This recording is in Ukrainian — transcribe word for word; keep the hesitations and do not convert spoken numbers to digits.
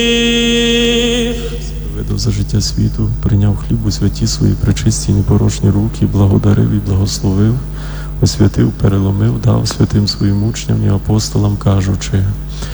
Видав за життя світу, прийняв хліб у святі свої пречисті й непорочні руки, благодарив і благословив, освятив, переломив, дав святим своїм учням і апостолам, кажучи: